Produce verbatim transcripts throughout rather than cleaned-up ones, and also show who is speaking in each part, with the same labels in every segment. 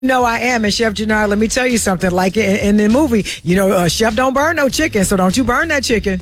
Speaker 1: No, I am. And Chef Jannard, let me tell you something. Like in, in the movie, you know, uh, Chef don't burn no chicken, so don't you burn that chicken.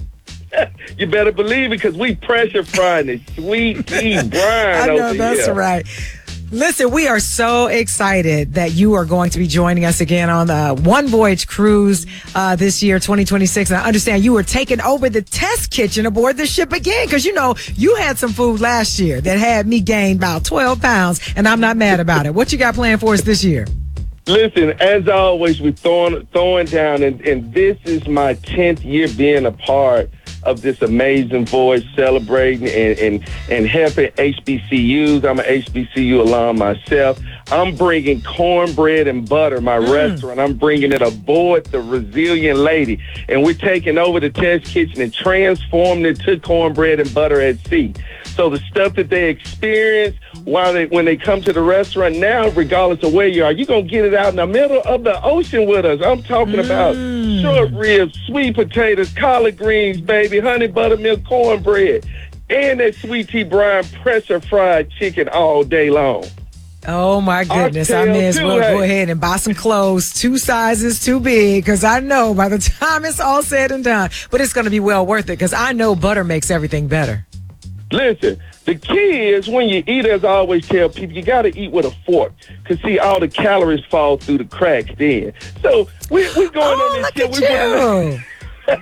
Speaker 2: You better believe it, because we pressure frying it. Sweet tea brine
Speaker 1: I know,
Speaker 2: over
Speaker 1: that's
Speaker 2: here.
Speaker 1: right. Listen, we are so excited that you are going to be joining us again on the One Voyage Cruise uh, this year, twenty twenty-six. And I understand you were taking over the test kitchen aboard the ship again, because, you know, you had some food last year that had me gain about twelve pounds, and I'm not mad about it. What you got planned for us this year?
Speaker 2: Listen, as always, we're throwing, throwing down, and, and this is my tenth year being a part of this amazing voyage, celebrating and, and, and helping H B C Us. I'm an H B C U alum myself. I'm bringing cornbread and butter, my mm. restaurant. I'm bringing it aboard the Resilient Lady, and we're taking over the test kitchen and transforming it to cornbread and butter at sea. So the stuff that they experience while they when they come to the restaurant now, regardless of where you are, you're going to get it out in the middle of the ocean with us. I'm talking mm. about short ribs, sweet potatoes, collard greens, baby, honey buttermilk cornbread, and that sweet tea brine pressure fried chicken all day long.
Speaker 1: Oh, my goodness. I may as well go ahead and buy some clothes, two sizes too big, because I know by the time it's all said and done, but it's going to be well worth it, because I know butter makes everything better.
Speaker 2: Listen, the key is when you eat, as I always tell people, you got to eat with a fork. Because, see, all the calories fall through the cracks then. So we, we're going
Speaker 1: oh,
Speaker 2: on this
Speaker 1: look
Speaker 2: shit.
Speaker 1: At you.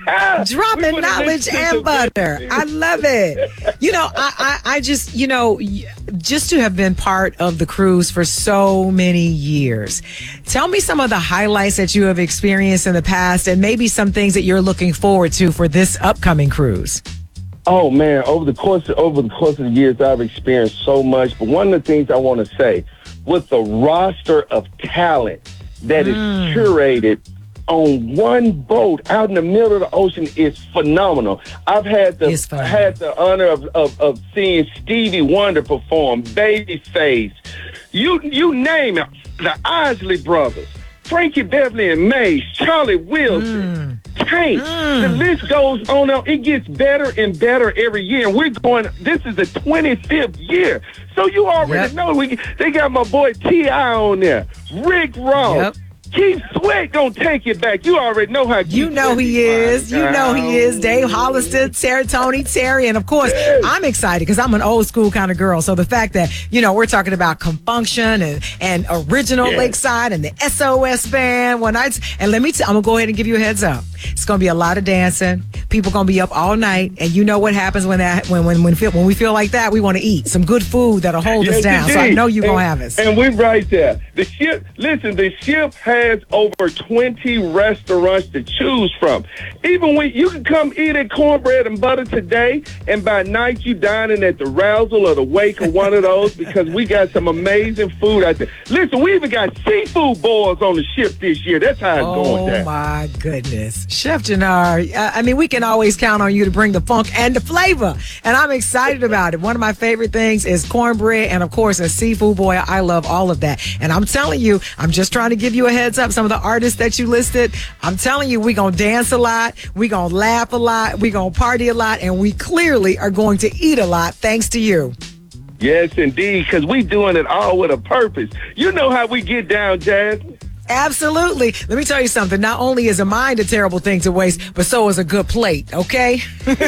Speaker 1: Dropping knowledge and butter. I love it. You know, I, I, I just, you know, just to have been part of the cruise for so many years. Tell me some of the highlights that you have experienced in the past, and maybe some things that you're looking forward to for this upcoming cruise.
Speaker 2: Oh man, over the course over the course of the years, I've experienced so much. But one of the things I want to say, with the roster of talent that mm. is curated on one boat out in the middle of the ocean, is phenomenal. I've had the had the honor of, of, of seeing Stevie Wonder perform, Babyface, you you name it, the Isley Brothers, Frankie Beverly and Mays, Charlie Wilson, mm. Tank. Mm. The list goes on. It gets better and better every year. And we're going, this is the twenty-fifth year. So you already yep. know, we they got my boy T I on there, Rick Ross. Yep. Keith Sweat gonna take it back. You already know how Keith
Speaker 1: You know
Speaker 2: Sweat
Speaker 1: he is. You know he is. Dave Hollister, Sarah Tony, Terry. And of course, yes. I'm excited because I'm an old school kind of girl. So the fact that, you know, we're talking about Compunction and, and Original yes. Lakeside and the S O S Band one night. And let me tell, I'm gonna go ahead and give you a heads up. It's gonna be a lot of dancing. People gonna be up all night, and you know what happens when that when when when, feel, when we feel like that, we want to eat some good food that'll hold yes, us down. Indeed. So I know you're gonna have us.
Speaker 2: And we're right there. The ship. Listen, the ship has over twenty restaurants to choose from. Even when you can come eat at cornbread and butter today, and by night you dining at the Rousel or the Wake or one of those, because we got some amazing food out there. Listen, we even got seafood boils on the ship this year. That's how it's
Speaker 1: oh,
Speaker 2: going down.
Speaker 1: Oh my goodness. Chef Jannard, I mean, we can always count on you to bring the funk and the flavor, and I'm excited about it. One of my favorite things is cornbread, and of course, a seafood boil. I love all of that, and I'm telling you, I'm just trying to give you a heads up. Some of the artists that you listed, I'm telling you, we're going to dance a lot, we're going to laugh a lot, we're going to party a lot, and we clearly are going to eat a lot thanks to you.
Speaker 2: Yes, indeed, because we doing it all with a purpose. You know how we get down, Jasmine.
Speaker 1: Absolutely. Let me tell you something. Not only is a mind a terrible thing to waste, but so is a good plate, okay?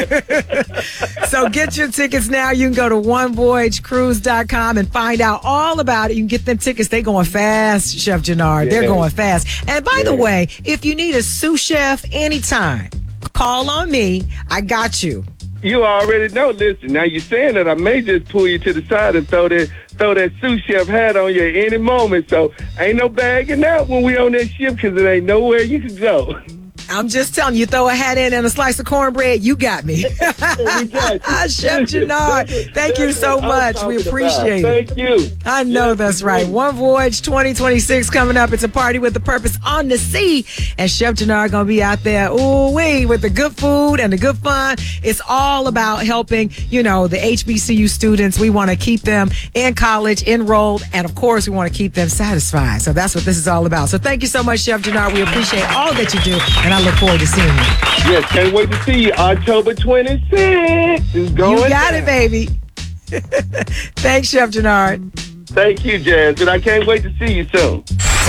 Speaker 1: So get your tickets now. You can go to one voyage cruise dot com and find out all about it. You can get them tickets. They're going fast, Chef Jannard. Yeah. They're going fast. And by yeah. the way, if you need a sous chef anytime, call on me. I got you.
Speaker 2: You already know. Listen, now you're saying that I may just pull you to the side and throw that throw that sous chef hat on you at any moment. So ain't no bagging out when we on that ship, because it ain't nowhere you can go.
Speaker 1: I'm just telling you, throw a hat in and a slice of cornbread, you got me. Chef Jannard, thank you so much. We appreciate
Speaker 2: it. Thank you.
Speaker 1: I know that's right. One Voyage twenty twenty-six coming up. It's a party with a purpose on the sea. And Chef Jannard going to be out there, ooh-wee, with the good food and the good fun. It's all about helping, you know, the H B C U students. We want to keep them in college, enrolled, and of course, we want to keep them satisfied. So that's what this is all about. So thank you so much, Chef Jannard. We appreciate all that you do. And I look forward to seeing you.
Speaker 2: Yes, can't wait to see you October twenty-sixth. It's going
Speaker 1: You got
Speaker 2: down.
Speaker 1: it, baby. Thanks, Chef Jannard.
Speaker 2: Thank you, Jasmine. I can't wait to see you soon.